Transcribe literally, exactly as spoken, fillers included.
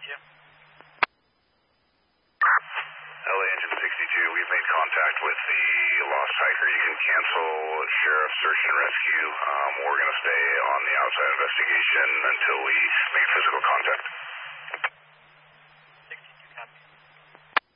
you. L A Engine sixty-two, we've made contact with the lost hiker. You can cancel Sheriff Search and Rescue. Um, we're going to stay on the outside investigation until we make physical contact.